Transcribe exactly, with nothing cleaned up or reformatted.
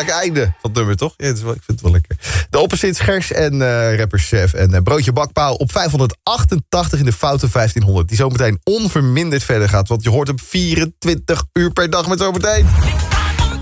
lekker einde van het nummer, toch? Ja, het is wel, ik vind het wel lekker. De opposites Gers en uh, rapper Chef en uh, Broodje Bakpaal op vijfhonderdachtentachtig in de foute vijftienhonderd. Die zometeen onverminderd verder gaat, want je hoort hem vierentwintig uur per dag met zometeen.